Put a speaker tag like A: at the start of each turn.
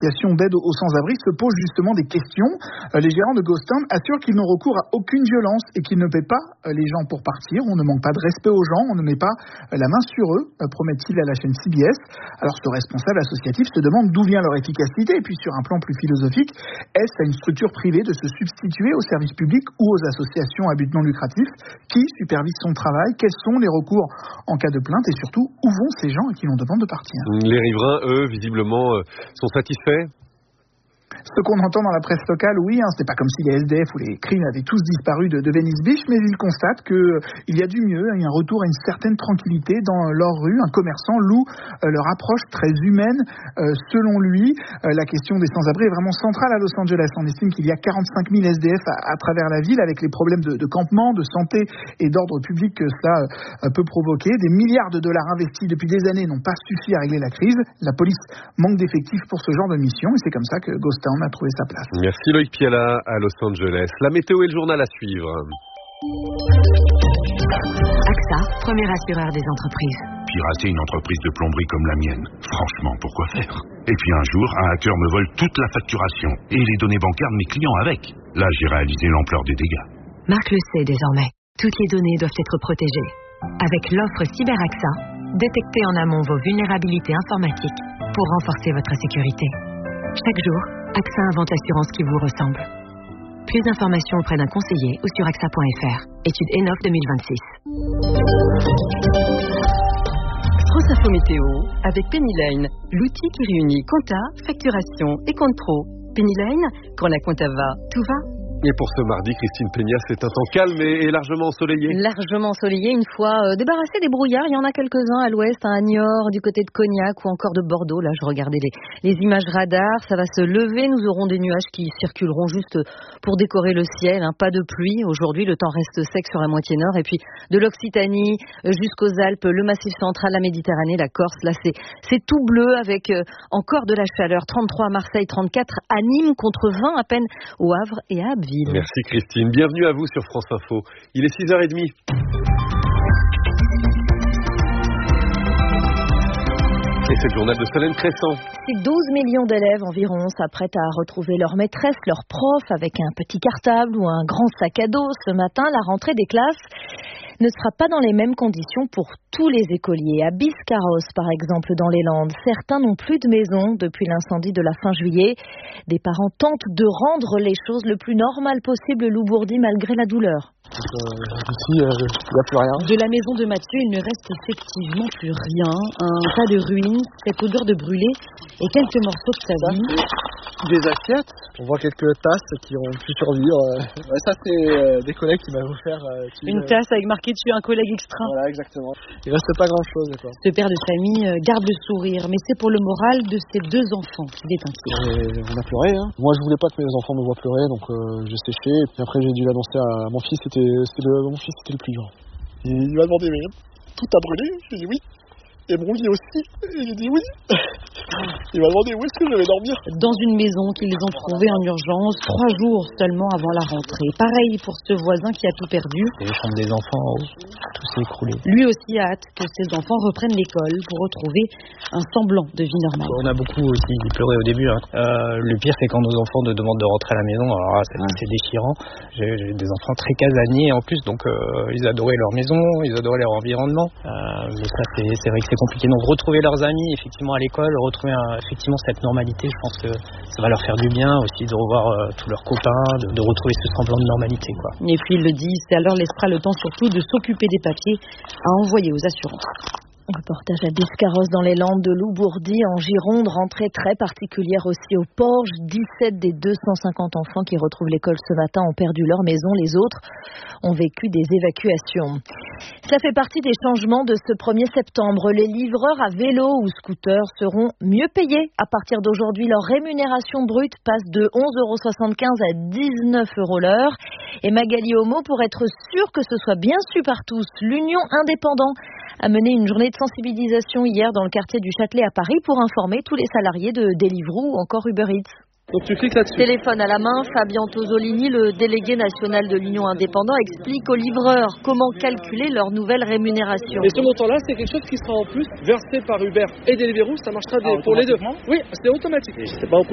A: associations d'aide aux sans-abri se posent justement des questions. Les gérants de Ghost Town assurent qu'ils n'ont recours à aucune violence et qu'ils ne paient pas les gens pour partir. On ne manque pas de respect aux gens, on ne met pas la main sur eux, promet-il à la chaîne CBS. Alors ce responsable associatif se demande d'où vient leur efficacité et puis sur un plan plus philosophique, est-ce à une structure privée de se substituer aux services publics ou aux associations à but non lucratif? Qui supervise son travail? Quels sont les recours en cas de plainte? Et surtout, où vont ces gens à qui l'on demande de partir?
B: Les riverains, eux, visiblement, sont satisfaits.
A: Ce qu'on entend dans la presse locale, oui, c'est pas comme si les SDF ou les crimes avaient tous disparu de Venice Beach, mais ils constatent qu'il y a du mieux, il y a un retour à une certaine tranquillité dans leur rue. Un commerçant loue leur approche très humaine. Selon lui, la question des sans-abri est vraiment centrale à Los Angeles. On estime qu'il y a 45 000 SDF à travers la ville, avec les problèmes de campement, de santé et d'ordre public que cela peut provoquer. Des milliards de dollars investis depuis des années n'ont pas suffi à régler la crise. La police manque d'effectifs pour ce genre de mission et c'est comme ça que Ghost Town a trouvé sa place.
B: Merci Loïc Piala à Los Angeles. La météo et le journal à suivre.
C: AXA, premier assureur des entreprises.
D: Pirater une entreprise de plomberie comme la mienne, franchement, pourquoi faire? Et puis un jour, un hacker me vole toute la facturation et les données bancaires de mes clients avec. Là, j'ai réalisé l'ampleur des dégâts.
C: Marc le sait désormais. Toutes les données doivent être protégées. Avec l'offre CyberAXA, détectez en amont vos vulnérabilités informatiques pour renforcer votre sécurité. Chaque jour, AXA invente l'assurance qui vous ressemble. Plus d'informations auprès d'un conseiller ou sur AXA.fr. Étude ENOF 2026.
E: Info météo avec Pennyline, l'outil qui réunit compta, facturation et compte pro. Pennyline, quand la compta va, tout va.
B: Et pour ce mardi, Christine Peña, c'est un temps calme et largement ensoleillé.
F: Largement ensoleillé, une fois débarrassé des brouillards. Il y en a quelques-uns à l'ouest, à Niort, du côté de Cognac ou encore de Bordeaux. Là, je regardais les images radar. Ça va se lever. Nous aurons des nuages qui circuleront juste pour décorer le ciel. Pas de pluie. Aujourd'hui, le temps reste sec sur la moitié nord. Et puis, de l'Occitanie jusqu'aux Alpes, le Massif central, la Méditerranée, la Corse. Là, c'est tout bleu avec encore de la chaleur. 33 à Marseille, 34 à Nîmes, contre 20 à peine au Havre et à Abbeville.
B: Merci Christine. Bienvenue à vous sur France Info. Il est 6h30. Et c'est le journal de Solène Crescent.
F: Si 12 millions d'élèves environ s'apprêtent à retrouver leur maîtresse, leur prof, avec un petit cartable ou un grand sac à dos ce matin, la rentrée des classes ne sera pas dans les mêmes conditions pour tous les écoliers. À Biscarrosse, par exemple, dans les Landes, certains n'ont plus de maison depuis l'incendie de la fin juillet. Des parents tentent de rendre les choses le plus normal possible, Lou Bourdi, malgré la douleur.
G: Ici, il n'y a plus rien.
F: De la maison de Mathieu, il ne reste effectivement plus rien. Un tas de ruines, cette odeur de brûlé et quelques morceaux de sa vie.
G: Des assiettes. On voit quelques tasses qui ont pu survivre. Ça, c'est des collègues qui m'avaient offert.
F: Une tasse avec marqué dessus un collègue extra.
G: Voilà, exactement. Il reste pas grand-chose. Quoi.
F: Ce père de famille garde le sourire, mais c'est pour le moral de ses deux enfants qu'il est inquiet.
G: On a pleuré. Moi, je voulais pas que mes enfants me voient pleurer, donc j'ai séché. Et puis après, j'ai dû l'annoncer à mon fils. Mon fils, c'était le plus grand. Il m'a demandé, mais tout a brûlé? J'ai dit oui. Et mon lit aussi. Et j'ai dit oui. Il m'a demandé où est-ce que je vais dormir.
F: Dans une maison qu'ils ont trouvée en urgence 3 jours seulement avant la rentrée. Pareil pour ce voisin qui a tout perdu.
G: Les chambres des enfants en haut, tout s'est écroulé.
F: Lui aussi a hâte que ses enfants reprennent l'école pour retrouver un semblant de vie normale.
H: On a beaucoup aussi pleuré au début. Le pire, c'est quand nos enfants nous demandent de rentrer à la maison. Alors c'est déchirant. J'ai des enfants très casaniers en plus, donc ils adoraient leur maison, ils adoraient leur environnement. Mais ça, c'est vrai que c'est compliqué. Donc retrouver leurs amis effectivement à l'école, retrouver effectivement cette normalité, je pense que ça va leur faire du bien aussi de revoir tous leurs copains, de retrouver ce semblant de normalité, quoi.
F: Et puis il le dit, c'est alors laissera le temps surtout de s'occuper des papiers à envoyer aux assurances. Reportage à Biscarrosse dans les Landes de Lou Bourdi en Gironde, rentrée très particulière aussi au Porge. 17 des 250 enfants qui retrouvent l'école ce matin ont perdu leur maison, les autres ont vécu des évacuations. Cela fait partie des changements de ce 1er septembre. Les livreurs à vélo ou scooter seront mieux payés. À partir d'aujourd'hui, leur rémunération brute passe de 11,75 € à 19 € l'heure. Et Magali Homo, pour être sûr que ce soit bien su par tous, l'Union indépendant a mené une journée de sensibilisation hier dans le quartier du Châtelet à Paris pour informer tous les salariés de Deliveroo ou encore Uber Eats.
G: Donc tu cliques là-dessus.
F: Téléphone à la main, Fabien Tosolini, le délégué national de l'Union indépendant, explique aux livreurs comment calculer leur nouvelle rémunération.
G: Et ce montant-là, c'est quelque chose qui sera en plus versé par Uber et Deliveroo, ça marchera pour les deux. Oui, c'est automatique. Et je sais pas,